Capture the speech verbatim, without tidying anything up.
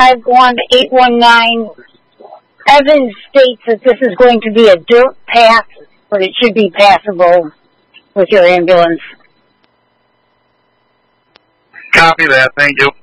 five one eight one nine. Evan states that this is going to be a dirt path, but it should be passable with your ambulance. Copy that. Thank you.